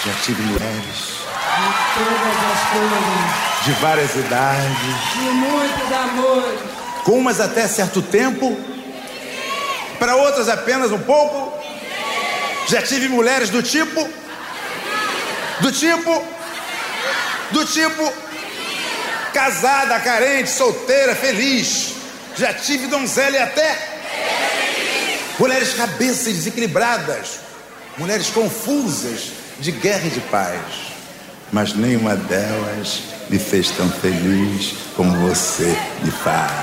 Já tive mulheres de todas as cores, de várias idades, de muitos amores. com umas até certo tempo, para outras apenas um pouco. Já tive mulheres do tipo casada, carente, solteira, feliz. Já tive donzela e até mulheres cabeças desequilibradas, mulheres confusas, de guerra e de paz. Mas nenhuma delas me fez tão feliz como você me faz.